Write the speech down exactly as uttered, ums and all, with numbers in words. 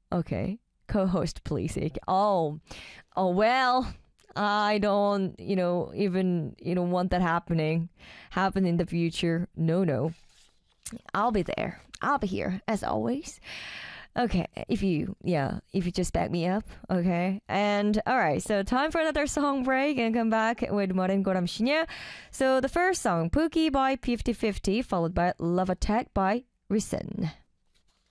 Okay. Co-host, please. Oh, oh well. I don't, you know, even you know want that happening, happen in the future. No, no. I'll be there. I'll be here as always. Okay, if you, yeah, if you just back me up, okay. And all right, so time for another song break and come back with Marin Goram Shinya. So the first song, Pookie by fifty fifty, followed by Love Attack by Risen.